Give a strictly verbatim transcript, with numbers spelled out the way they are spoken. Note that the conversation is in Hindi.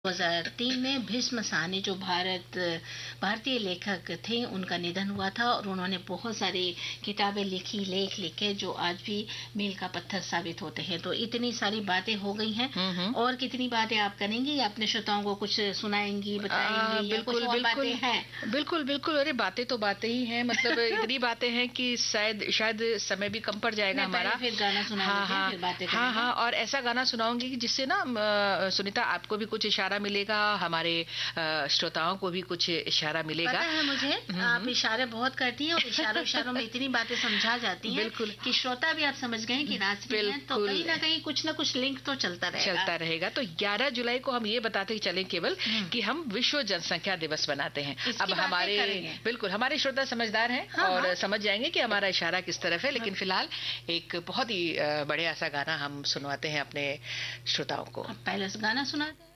दो हज़ार तीन में भीष्म साहनी जो भारत भारतीय लेखक थे, उनका निधन हुआ था और उन्होंने बहुत सारी किताबें लिखी, लेख लिखे जो आज भी मील का पत्थर साबित होते हैं। तो इतनी सारी बातें हो गई हैं, और कितनी बातें आप करेंगी या अपने श्रोताओं को कुछ सुनाएंगी, बताएंगी, या बिल्कुल कुछ और बिल्कुल बातें हैं? बिल्कुल बिल्कुल अरे बातें तो बातें ही हैं, मतलब इतनी बातें हैं कि शायद शायद समय भी कम पड़ जाएगा हमारा। फिर गाना सुना हाँ लीजिए, हाँ फिर बातें हाँ करेंगे। हाँ और ऐसा गाना सुनाऊंगी कि जिससे ना अ, सुनीता आपको भी कुछ इशारा मिलेगा, हमारे अ, श्रोताओं को भी कुछ इशारा मिलेगा। पता है मुझे, आप इशारे बहुत करती हैं और इशारों इशारों में इतनी बातें समझा जाती हैं बिल्कुल कि श्रोता भी आप समझ गए कि राजनीति है, तो बिल्कुल। कहीं ना कहीं कुछ ना कुछ लिंक तो चलता रहेगा चलता रहेगा। तो ग्यारह जुलाई को हम ये बताते चलें केवल कि हम विश्व जनसंख्या दिवस बनाते हैं। इसकी अब बातें हमारे करेंगे। बिल्कुल हमारे श्रोता समझदार हैं हाँ, और हाँ। समझ जाएंगे कि हमारा इशारा किस तरफ है। लेकिन फिलहाल एक बहुत ही अ, बढ़िया सा गाना हम सुनवाते हैं अपने श्रोताओं को। अब पहले से गाना सुनाते हैं।